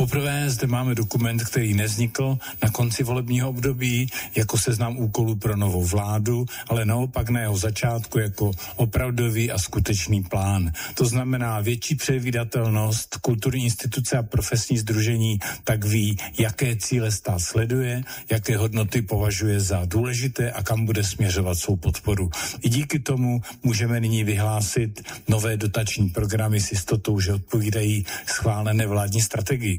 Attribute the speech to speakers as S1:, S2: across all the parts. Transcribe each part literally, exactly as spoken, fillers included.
S1: Poprvé zde máme dokument, který nevznikl na konci volebního období jako seznam úkolů pro novou vládu, ale naopak na jeho začátku jako opravdový a skutečný plán. To znamená větší předvídatelnost, kulturní instituce a profesní sdružení tak ví, jaké cíle stát sleduje, jaké hodnoty považuje za důležité a kam bude směřovat svou podporu. I díky tomu můžeme nyní vyhlásit nové dotační programy s jistotou, že odpovídají schválené vládní strategii.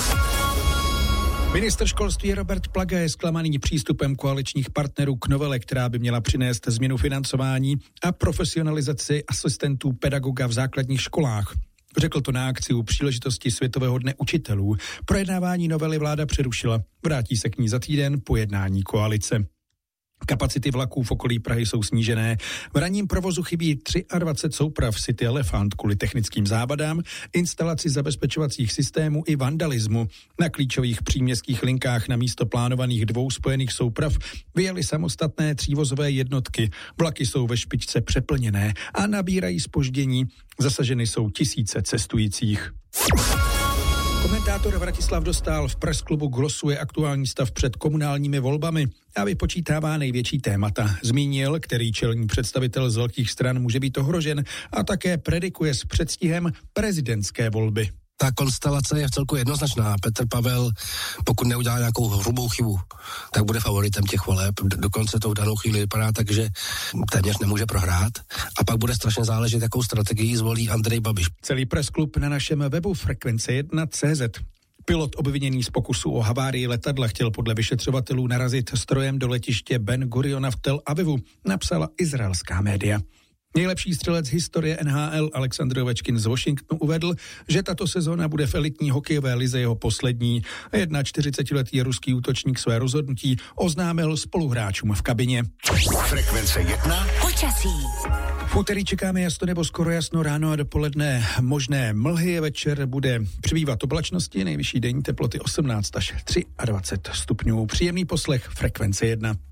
S2: Ministr školství Robert Plaga je zklamaný přístupem koaličních partnerů k novele, která by měla přinést změnu financování a profesionalizaci asistentů pedagoga v základních školách. Řekl to na akci u příležitosti Světového dne učitelů. Projednávání novely vláda přerušila. Vrátí se k ní za týden po jednání koalice. Kapacity vlaků v okolí Prahy jsou snížené. V ranním provozu chybí dvacet tři souprav City Elefant kvůli technickým závadám, instalaci zabezpečovacích systémů i vandalismu. Na klíčových příměstských linkách na místo plánovaných dvou spojených souprav vyjeli samostatné třívozové jednotky. Vlaky jsou ve špičce přeplněné a nabírají zpoždění. Zasaženy jsou tisíce cestujících. Komentátor Vratislav Dostál v Pressklubu glosuje aktuální stav před komunálními volbami a vypočítává největší témata. Zmínil, který čelní představitel z velkých stran může být ohrožen a také predikuje s předstihem prezidentské volby.
S3: Ta konstelace je v celku jednoznačná. Petr Pavel, pokud neudělá nějakou hrubou chybu, tak bude favoritem těch voleb. Dokonce to v danou chvíli vypadá tak, že téměř nemůže prohrát. A pak bude strašně záležet, jakou strategii zvolí Andrej Babiš.
S2: Celý Pressklub na našem webu frekvence jedna tečka cé zet. Pilot obviněný z pokusu o havárii letadla chtěl podle vyšetřovatelů narazit strojem do letiště Ben Guriona v Tel Avivu, napsala izraelská média. Nejlepší střelec historie N H L Alexander Ovečkin z Washingtonu uvedl, že tato sezóna bude v elitní hokejové lize jeho poslední. čtyřicetiletý ruský útočník své rozhodnutí oznámil spoluhráčům v kabině.
S4: Frekvence jedna.
S5: Počasí.
S2: V úterý čekáme jasno nebo skoro jasno, ráno a dopoledne možné mlhy, večer bude přibývat oblačnosti, nejvyšší denní teploty osmnáct až dvacet tři stupňů. Příjemný poslech Frekvence jedna.